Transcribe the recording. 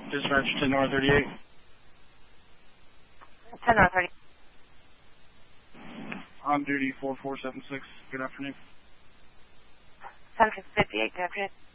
Dispatch 10 North 38. 10 North 38. On duty 4476. Good afternoon. 1058, good afternoon.